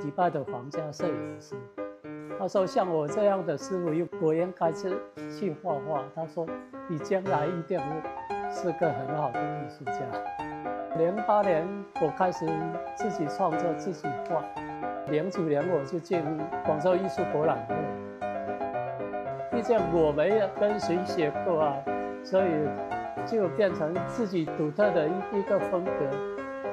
礼拜的皇家摄影师。他说：“像我这样的师傅，我应该去画画。”他说：“你将来一定是个很好的艺术家。”08年我开始自己创作、自己画，09年我就进广州艺术博览会。毕竟我没有跟谁学过啊，所以就变成自己独特的一个风格。